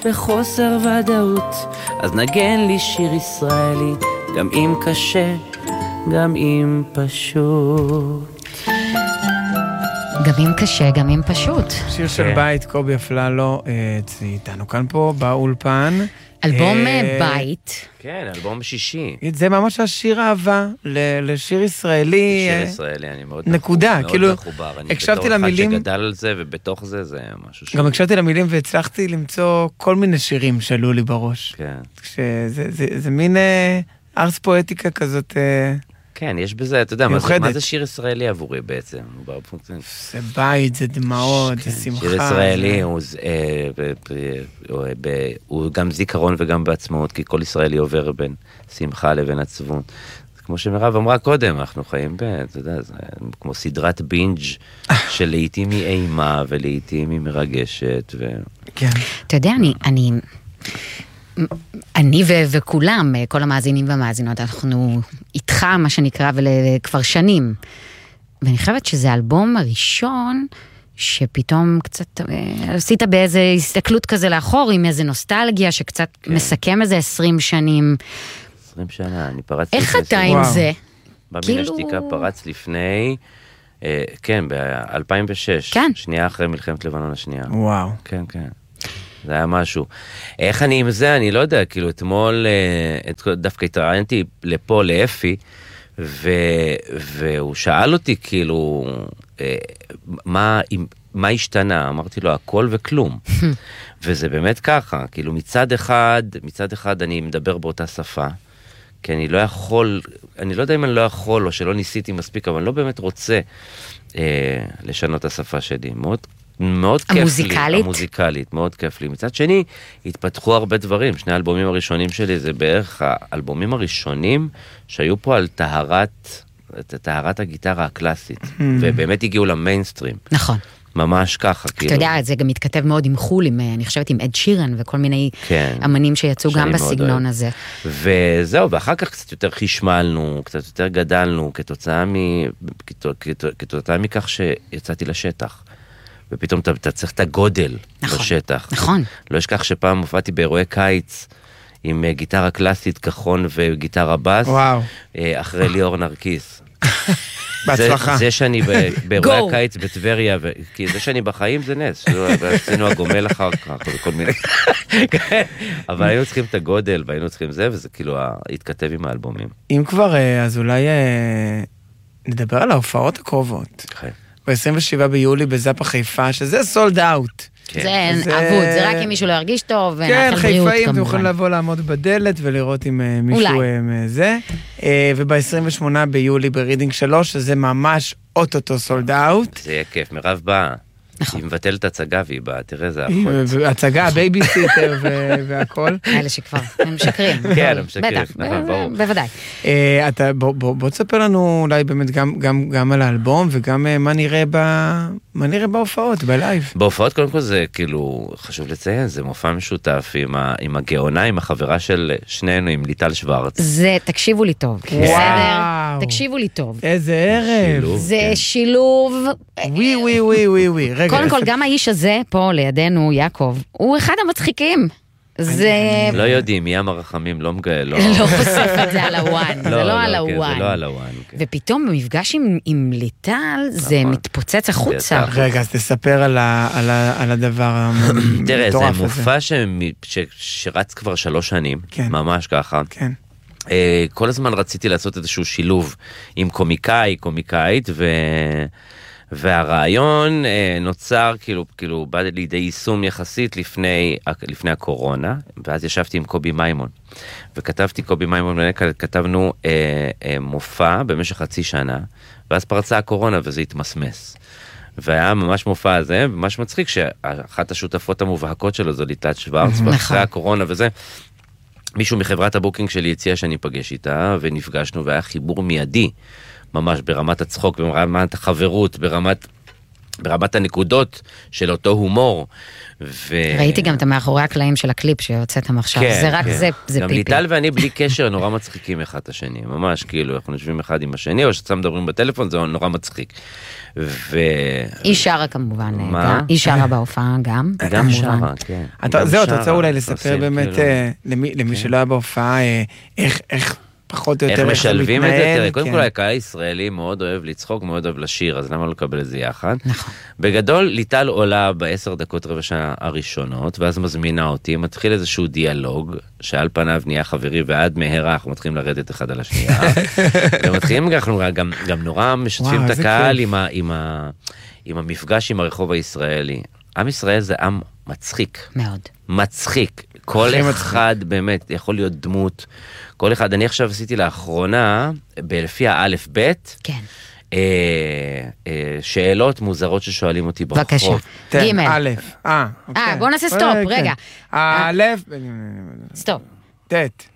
בחוסר ודאות, אז נגן לי שיר ישראלי, גם אם קשה, גם אם פשוט. גם אם קשה, גם אם פשוט. שיר של בית, קובי אפללו, איתנו כאן פה באולפן. אלבום בית. כן, אלבום שישי. זה ממש השיר אהבה לשיר ישראלי. שיר ישראלי, אני מאוד נקודה, כאילו, מחובר. הקשבתי למילים. אני בתור אחד שגדל על זה, ובתוך זה, זה משהו ש... גם הקשבתי למילים והצלחתי למצוא כל מיני שירים שעלו לי בראש. כן. זה מין ארס פואטיקה כזאת. כן, יש בזה, אתה יודע, מה זה שיר ישראלי עבורי בעצם? זה בית, זה דמעות, זה שמחה. שיר ישראלי הוא גם זיכרון וגם בעצמאות, כי כל ישראלי עובר בין שמחה לבין עצבות. כמו שמרב אמרה קודם, אנחנו חיים אתה יודע, זה כמו סדרת בינג' שלעיתים היא אימה ולעיתים היא מרגשת. כן. אתה יודע, אני וכולם, כל המאזינים והמאזינות, אנחנו איתך, מה שנקרא, וכבר שנים. ואני חושבת שזה האלבום הראשון, שפתאום קצת עשית באיזו הסתכלות כזה לאחור, עם איזו נוסטלגיה, שקצת מסכם איזה 20 שנים. 20 שנה, אני פרצתי... איך אתה עם זה? במין השתיקה פרץ לפני, כן, ב-2006. כן. שנייה אחרי מלחמת לבנון השנייה. וואו. כן, כן. זה היה משהו. איך אני עם זה? אני לא יודע, כאילו אתמול, דווקא התראיינתי לפה, לאפי, והוא שאל אותי, כאילו, מה השתנה? אמרתי לו, הכל וכלום. וזה באמת ככה, כאילו מצד אחד אני מדבר באותה שפה, כי אני לא יכול, אני לא יודע אם אני לא יכול, או שלא ניסיתי מספיק, אבל אני לא באמת רוצה לשנות את השפה שלי. מאוד כיף לי, המוזיקלית, מאוד כיף לי. מצד שני, התפתחו הרבה דברים. שני האלבומים הראשונים שלי, זה בערך האלבומים הראשונים שהיו פה על טהרת הגיטרה הקלאסית, ובאמת הגיעו למיינסטרים. נכון. ממש ככה. אתה יודע, זה גם מתכתב מאוד עם חול, אני חושבת עם אד שירן וכל מיני אמנים שיצאו גם בסגנון הזה. וזהו, ואחר כך קצת יותר חשמלנו, קצת יותר גדלנו, כתוצאה מכך שיצאתי לשטח. ופתאום אתה צריך את הגודל בשטח. נכון. לא אשכח שפעם הופעתי באירועי קיץ, עם גיטרה קלאסית, כחון וגיטרה בס, אחרי ליאור נרקיס. בהצלחה. זה שאני באירועי הקיץ בטבריה, כי זה שאני בחיים זה נס, עשינו הגומל אחר כך, וכל מיני. אבל היינו צריכים את הגודל, והיינו צריכים זה, וזה כאילו התכתב עם האלבומים. אם כבר, אז אולי נדבר על ההופעות הקרובות. ב-27 ביולי בזאפה חיפה, שזה סולד אאוט. זה אבוד, זה רק אם מישהו לא ירגיש טוב, ונאחל בריאות כמובן. כן, חיפאים, אתם יכולים לבוא לעמוד בדלת ולראות אם מישהו זה. וב-28 ביולי ברידינג 3, שזה ממש אוטוטו סולד אאוט. זה יהיה כיף, מירב באה. היא מבטלת הצגה והיא באה, תראה זה אחות. הצגה, בייביסיטר והכל. האלה שכבר, הם משקרים. כן, הם משקרים, נכון, ברור. בוודאי. בוא תספר לנו אולי באמת גם על האלבום, וגם מה נראה בהופעות, בלייב. בהופעות קודם כל זה כאילו, חשוב לציין, זה מופע משותף עם הגאונה, עם החברה של שנינו, עם ליטל שוורץ. זה, תקשיבו לי טוב. בסדר? תקשיבו לי טוב. איזה ערב. זה שילוב. ווי. קודם כל, גם האיש הזה, פה לידינו, יעקב, הוא אחד המצחיקים. זה... לא יודעים, ים הרחמים לא מגלה, לא חושף את זה על הוואן, זה לא על הוואן. זה לא על הוואן. ופתאום במפגש עם ליטל, זה מתפוצץ החוצה. רגע, אז תספר על הדבר המטורף הזה. תראה, זה מופע שרץ כבר 3 שנים, ממש ככה. כן. כל הזמן רציתי לעשות איזשהו שילוב עם קומיקאית, והרעיון נוצר, כאילו, בא לידי יישום יחסית לפני הקורונה, ואז ישבתי עם קובי מימון, וכתבתי קובי מימון, כתבנו מופע במשך 0.5 שנה, ואז פרצה הקורונה וזה התמסמס. והיה ממש מופע הזה, ממש מצחיק, שאחת השותפות המובהקות שלו זו ליטל שוורץ, ואחרי הקורונה וזה, מישהו מחברת הבוקינג שלי הציע שאני אפגש איתה, ונפגשנו, והיה חיבור מיידי, ממש ברמת הצחוק, ברמת החברות, ברמת ברמת הנקודות של אותו הומור. ראיתי גם את מאחורי הקלעים של הקליפ שיוצאתם עכשיו, זה רק זה פיפי. גם ליטל ואני בלי קשר נורא מצחיקים אחד את השני, ממש כאילו, אנחנו נשבים אחד עם השני, או שצם מדברים בטלפון, זה נורא מצחיק. היא שרה כמובן, היא שרה בהופעה גם. גם שרה, כן. זהו, אתה רוצה אולי לספר באמת למי שלא היה בהופעה, איך פחות או יותר... איך משלבים את זה? תראה, קודם כל הקהל הישראלי מאוד אוהב לצחוק, מאוד אוהב לשיר, אז למה לא לקבל את זה יחד? נכון. בגדול, ליטל עולה ב10 דקות רבע שעה הראשונות, ואז מזמינה אותי, מתחיל איזשהו דיאלוג, שעל פניו נהיה חברי, ועד מהרה אנחנו מתחילים לרדת אחד על השנייה, ומתחילים גם נורא משתפים את הקהל עם המפגש עם הרחוב הישראלי. עם ישראל זה עם מצחיק. מאוד. מצחיק. כל אחד באמת יכול להיות דמות. כל אחד, אני עכשיו עשיתי לאחרונה, לפי האלף בית, כן. שאלות מוזרות ששואלים אותי ברחוב. בבקשה. ג' א', בוא נעשה סטופ, רגע. א', סטופ. ט'.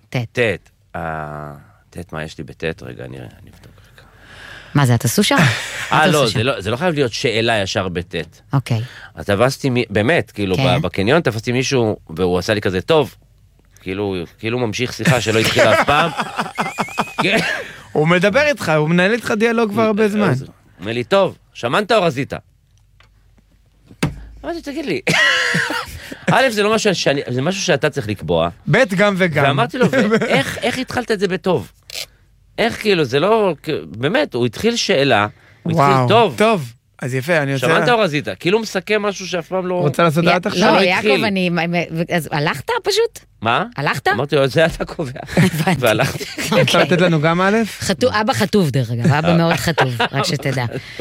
ט', מה יש לי בט'? רגע, אני אבדוק רגע. מה זה, אתה סושר? לא, זה לא חייב להיות שאלה ישר בט'. אוקיי. אז תפסתי, באמת, כאילו, בקניון תפסתי מישהו, והוא עשה לי כזה טוב, כאילו ממשיך שיחה שלא התחיל אף פעם. הוא מדבר איתך, הוא מנהל איתך דיאלוג כבר הרבה זמן. הוא אומר לי, טוב, שמנת או רזית? אמרתי, תגיד לי. א', זה משהו שאתה צריך לקבוע. ב' גם וגם. ואמרתי לו, איך התחלת את זה בטוב? איך כאילו, זה לא, באמת, הוא התחיל שאלה, הוא התחיל טוב. טוב. אז יפה, אני רוצה... שמעת או רזית? כאילו מסכם משהו שאף פעם לא... רוצה לעשות דעת עכשיו? לא, יעקב, אז הלכת פשוט? מה? הלכת? אמרתי לו, זה אתה קובע. והלכתי. רוצה לתת לנו גם א'? אבא חטוב דרך אגב, אבא מאוד חטוב, רק שתדע.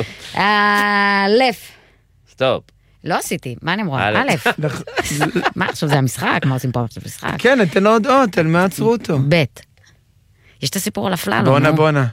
אלף. סטופ. לא עשיתי, מה אני אמרה? אלף. מה עכשיו זה המשחק? מה עושים פה המשחק? כן, נתן לו עוד אות, על מה עצרו אותו? ב'. יש את הסיפור על הפללו. בונה.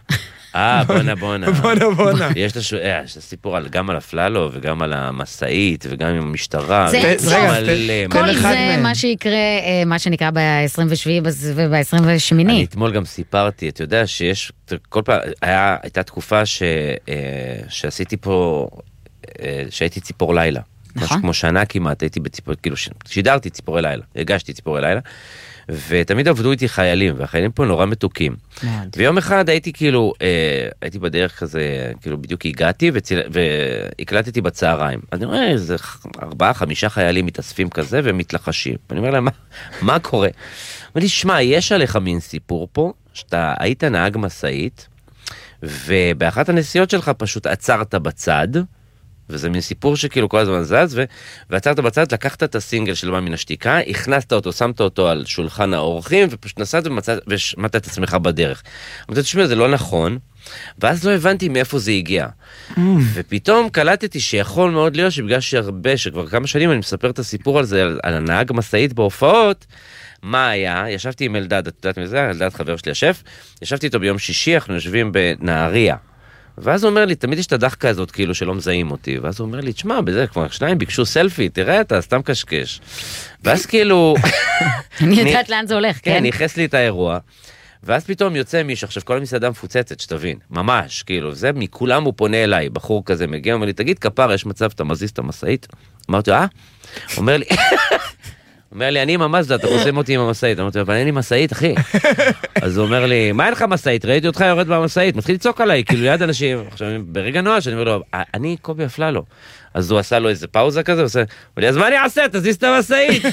בונה. יש סיפור גם על הפללו וגם על המסעית וגם עם המשטרה. כל זה מה שיקרה, מה שנקרא ב-27 וב-28. אני אתמול גם סיפרתי, אתה יודע שיש, כל פעם, הייתה תקופה שעשיתי פה, שהייתי ציפור לילה. משהו כמו שנה כמעט, הייתי בציפור, כאילו שידרתי ציפורי לילה, הגשתי ציפורי לילה. ותמיד עבדו איתי חיילים, והחיילים פה נורא מתוקים. ויום אחד הייתי כאילו, הייתי בדרך כזה, כאילו בדיוק הגעתי, והקלטתי בצהריים. אז אני רואה איזה 4-5 חיילים מתאספים כזה, ומתלחשים. ואני אומר להם, מה קורה? אומר לי, שמע, יש עליך מין סיפור פה, שאתה היית נהג מסעית, ובאחת הנסיעות שלך פשוט עצרת בצד, וזה מין סיפור שכאילו כל הזמן זז, ועצרת בצד, לקחת את הסינגל של מה מן השתיקה, הכנסת אותו, שמת אותו על שולחן האורחים, ופשוט נסעת ושמעת את עצמך בדרך. אמרתי, תשמע, זה לא נכון, ואז לא הבנתי מאיפה זה הגיע. ופתאום קלטתי שיכול מאוד להיות שבגלל שכבר כמה שנים אני מספר את הסיפור על זה, על הנהג מסעית בהופעות, מה היה? ישבתי עם אלדד, את יודעת מזה? אלדד חבר שלי השף, ישבתי איתו ביום שישי, אנחנו יושבים בנהריה. ואז הוא אומר לי, תמיד יש את הדחקה הזאת כאילו שלא מזהים אותי, ואז הוא אומר לי, תשמע, בזה כבר 2 ביקשו סלפי, תראה אתה, סתם קשקש. ואז כאילו... אני יודעת לאן זה הולך, כן? כן, ניחס לי את האירוע, ואז פתאום יוצא מישהו, עכשיו כל המסעדה מפוצצת, שתבין, ממש, כאילו, זה מכולם הוא פונה אליי, בחור כזה מגיע, אומר לי, תגיד, כפר, יש מצב, אתה מזיז את המסעית? אמרתי, אומר לי... אומר לי, אני עם המזדה, אתה חוסם אותי עם המסעית. אמרתי, אבל אין לי מסעית, אחי. אז הוא אומר לי, מה אין לך מסעית? ראיתי אותך יורד במסעית. מתחיל לצעוק עליי, כאילו יד אנשים. עכשיו, ברגע נואש, אני אומר לו, אני קובי אפללו. אז הוא עשה לו איזה פאוזה כזה, הוא עושה, אז מה אני אעשה? תזיז את המסעית.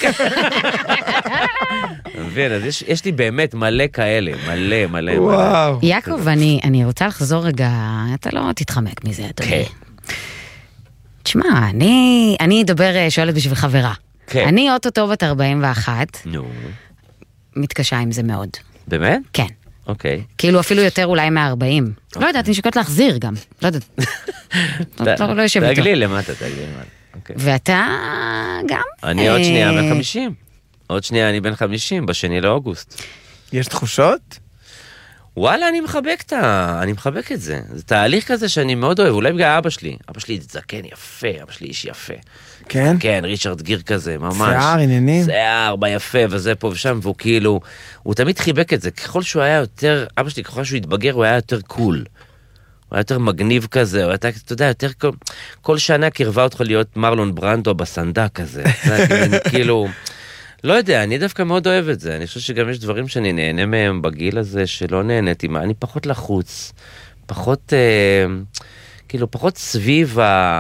מבין, אז יש לי באמת מלא כאלה, מלא. וואו. יעקב, אני רוצה לחזור רגע, אתה לא תתחמק מזה, אדוני. תשמע, אני אדבר, שואלת בשביל חברה. אני אוטוטו בת 41, מתקשה עם זה מאוד. באמת? כן. אוקיי. כאילו אפילו יותר אולי מה-40. לא יודעת, אני שוקלת להחזיר גם. לא יודעת. לא יושב איתו. תגלי למטה. ואתה גם? אני עוד שנייה בן 50. עוד שנייה אני בן 50, ב2 לאוגוסט. יש תחושות? וואלה, אני מחבק את זה. זה תהליך כזה שאני מאוד אוהב, אולי בגלל אבא שלי. אבא שלי זקן יפה, אבא שלי איש יפה. כן? כן, ריצ'רד גיר כזה, ממש. שיער, עניינים. שיער, ביפה, וזה פה ושם, והוא כאילו, הוא תמיד חיבק את זה. ככל שהוא היה יותר, אבא שלי, ככל שהוא התבגר, הוא היה יותר קול. היה יותר מגניב כזה, או אתה יודע, יותר כל שנה קרבה אותך להיות מרלון ברנדו בסנדק כזה, כאילו, לא יודע, אני דווקא מאוד אוהב את זה, אני חושב שגם יש דברים שאני נהנה מהם בגיל הזה, שלא נהניתי, אני פחות לחוץ, פחות, כאילו, פחות סביב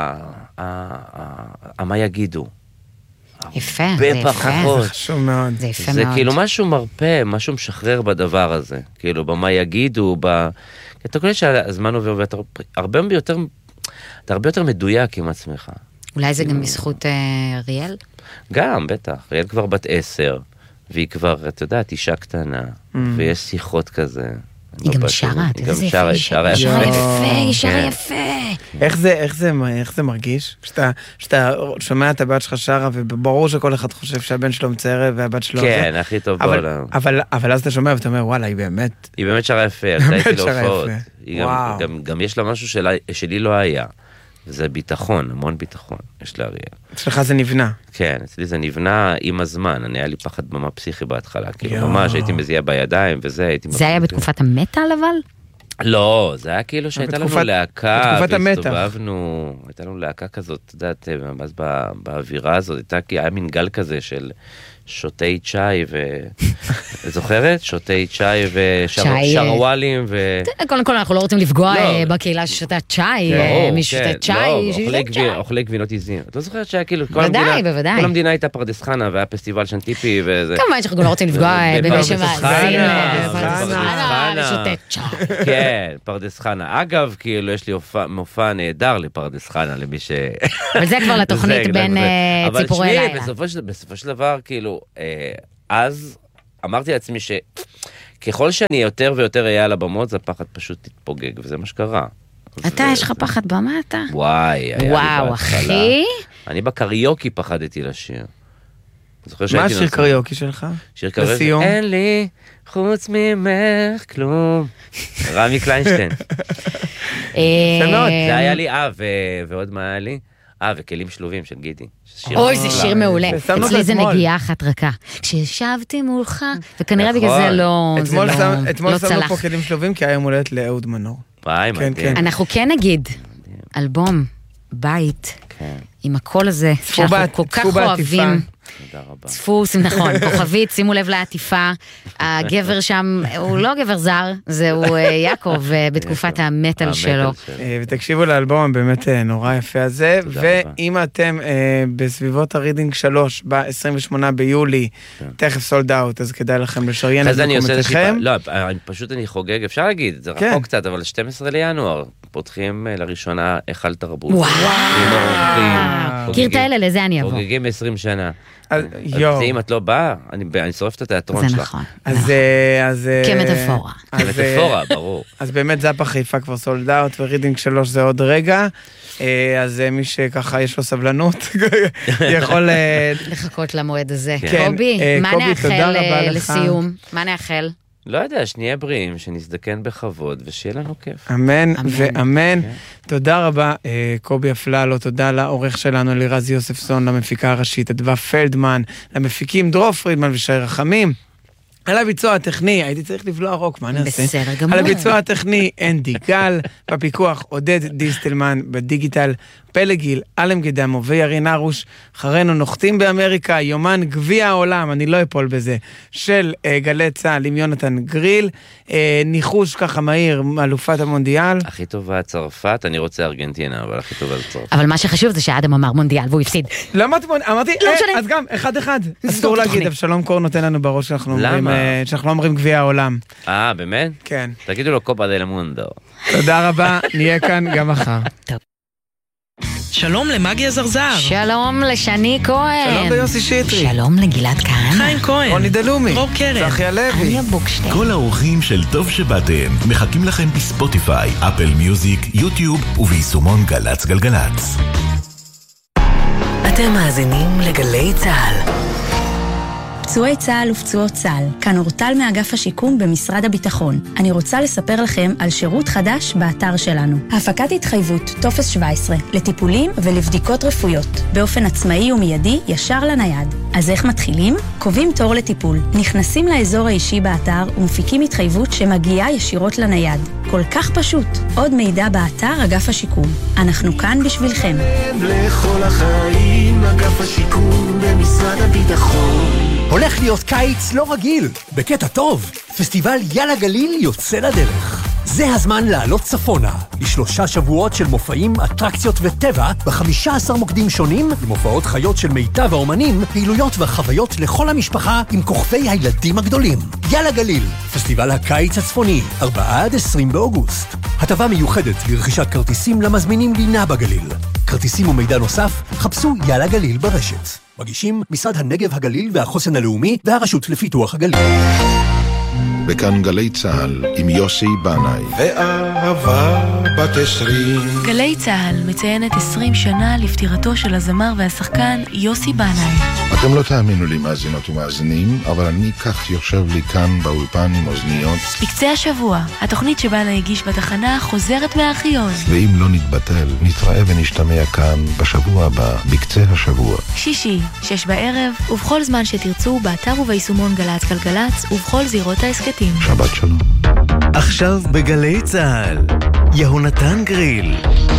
מה יגידו. יפה, זה יפה. זה חשוב מאוד. זה יפה זה מאוד. כאילו משהו מרפא, משהו משחרר בדבר הזה. כאילו, במה יגידו, אתה קורא שהזמן עובר, ואתה הרבה יותר מדויק עם עצמך. אולי זה גם בזכות ריאל? גם, בטח. ריאל כבר בת 10, והיא כבר, אתה יודע, אישה קטנה, ויש שיחות כזה. היא גם שרה, אתה יודע, זה יפה, היא שרה יפה. איך זה מרגיש? שאתה שומע את הבת שלך שרה, וברור שכל אחד חושב שהבן שלו מצער והבת שלו... כן, הכי טוב בעולם. אבל אז אתה שומע ואתה אומר, וואלה, היא באמת... היא באמת שרה יפה, אז הייתי להופעות. גם יש לה משהו שלי לא היה. וזה ביטחון, המון ביטחון, יש להריע. אצלך זה נבנה. כן, אצלי זה נבנה עם הזמן, אני היה לי פחד במה פסיכי בהתחלה, כאילו ממש הייתי מזיע בידיים וזה, הייתי... זה היה בתקופת המטל אבל? לא, זה היה כאילו שהייתה לנו להקה, בתקופת המטח. והסתובבנו, הייתה לנו להקה כזאת, אתה יודעת, אז באווירה הזאת, היה מין גל כזה של שותי צ'אי זוכרת? שותי צ'אי ושרוואלים קודם כל אנחנו לא רוצים לפגוע בקהילה ששותה צ'אי, מי שותה צ'אי, אוכלי גבינות עיזים. את לא זוכרת שהיה כאילו, כל המדינה הייתה פרדס חנה, והיה פסטיבל שנטיפי וזה. כמובן שאנחנו לא רוצים לפגוע במי שמאזין פרדס חנה, ושותה צ'אי. כן, פרדס חנה. אגב, כאילו יש לי מופע נהדר לפרדס חנה, למי ש... אבל זה כבר לתוכנית בין ציפורי לילה. אבל בסופו של דבר, כאילו, אז אמרתי לעצמי שככל שאני יותר ויותר אהיה על הבמות, זה פחד פשוט תתפוגג, וזה מה שקרה. אתה, יש לך פחד במה אתה? וואי, היה לי בהתחלה. וואו, אחי. אני בקריוקי פחדתי לשיר. מה השיר קריוקי שלך? שיר קריוקי, אין לי חוץ ממך כלום. רמי קליינשטיין. זה היה לי, ועוד מה היה לי? וכלים שלובים של גידי. אוי, זה שיר מעולה. אצלי זה נגיעה אחת רכה. כשישבתי מולך, וכנראה בגלל זה לא צלח. אתמול שמנו פה כלים שלובים, כי היה יום הולדת לאהוד מנור. אנחנו כן נגיד, אלבום, בית, עם הקול הזה, שאנחנו כל כך אוהבים. צפו, נכון, כוכבית, שימו לב לעטיפה, הגבר שם, הוא לא גבר זר, זהו יעקב בתקופת המטל שלו. ותקשיבו לאלבום באמת נורא יפה הזה, ואם אתם בסביבות הרידינג 3, ב-28 ביולי, תכף סולד אאוט, אז כדאי לכם לשריין את מקומותיכם. לא, פשוט אני חוגג, אפשר להגיד, זה רחוק קצת, אבל 12 לינואר, פותחים לראשונה היכל תרבות. וואו! קיר את האלה, לזה אני אבוא. חוגגים 20 שנה. אז אם את לא באה, אני שורף את התיאטרון שלך. זה נכון. כמטאפורה. כמטאפורה, ברור. אז באמת זאפה חיפה כבר סולד אאוט, ורידינג 3 זה עוד רגע. אז מי שככה יש לו סבלנות, יכול... לחכות למועד הזה. קובי, מה נאחל לסיום? מה נאחל? לא יודע, שנהיה בריאים, שנזדקן בכבוד, ושיהיה לנו כיף. אמן ואמן. תודה רבה, קובי אפללו, תודה לעורך שלנו, לירז יוספסון, למפיקה הראשית, אדווה פלדמן, למפיקים דרור פרידמן ושי רחמים. על הביצוע הטכני, הייתי צריך לבלוע רוק, מה אני אעשה? בסדר גמור. על הביצוע הטכני, אנדי גל, בפיקוח עודד דיסטלמן, בדיגיטל, פלגיל, אלם גדמו וירין ארוש, אחרינו נוחתים באמריקה, יומן גביע העולם, אני לא אפול בזה, של גלי צהל עם יונתן גריל, ניחוש ככה מהיר, אלופת המונדיאל. הכי טובה צרפת, אני רוצה ארגנטינה, אבל הכי טובה צרפת. אבל מה שחשוב זה שאדם אמר מונדיאל והוא הפסיד. לא אמרתי, אז גם, אחד. אסור להגיד, אבשלום קור נותן לנו בראש שאנחנו לא אומרים גביע העולם. באמת? כן. תגידו לו קופה דל מונדו. תודה רבה, נהיה כאן גם מחר. טוב. שלום למגיה זרזר. שלום לשני כהן. שלום ליוסי שטרי. שלום לגלעד כהן. חיים כהן. רוני דלומי. דרור קרן. צחי הלוי. אניה בוקשטיין. כל האורחים של טוב שבאתם מחכים לכם בספוטיפיי, אפל מיוזיק, יוטיוב וביישומון גלץ גלגלץ. אתם מאזינים לגלי צהל. פצועי צה"ל ופצועות צה"ל, כאן אורטל מאגף השיקום במשרד הביטחון. אני רוצה לספר לכם על שירות חדש באתר שלנו. הפקת התחייבות, טופס 17, לטיפולים ולבדיקות רפואיות, באופן עצמאי ומיידי ישר לנייד. אז איך מתחילים? קובעים תור לטיפול, נכנסים לאזור האישי באתר ומפיקים התחייבות שמגיעה ישירות לנייד. כל כך פשוט. עוד מידע באתר אגף השיקום. אנחנו כאן בשבילכם. לכל החיים, אגף השיקום במשרד הביטחון. הולך להיות קיץ לא רגיל, בקטע טוב. פסטיבל יאללה גליל יוצא לדרך. זה הזמן לעלות צפונה, ל3 שבועות של מופעים, אטרקציות וטבע, ב15 מוקדים שונים, למופעות חיות של מיטב האומנים, פעילויות וחוויות לכל המשפחה עם כוכבי הילדים הגדולים. יאללה גליל, פסטיבל הקיץ הצפוני, 4-20 באוגוסט. הטבה מיוחדת לרכישת כרטיסים למזמינים לינה בגליל. כרטיסים ומידע נוסף, חפשו יאללה גליל ברשת. מגישים משרד הנגב הגליל והחוסן הלאומי והרשות לפיתוח הגליל. בכאן גלי צהל עם יוסי בנאי. ואהבה בת 20. גלי צהל מציינת 20 שנה לפטירתו של הזמר והשחקן יוסי בנאי. אתם לא תאמינו לי מאזינות ומאזינים, אבל אני כך יושב לי כאן באולפן עם אוזניות. בקצה השבוע, התוכנית שבנאי הגיש בתחנה חוזרת מהארכיון. ואם לא נתבטל, נתראה ונשתמע כאן בשבוע הבא, בקצה השבוע. שישי, 6 בערב, ובכל זמן שתרצו, באתר וביישומון גלץ גלגלץ, ובכל זירות העסקתים. שבת שלום. עכשיו בגלי צהל, יהונתן גריל.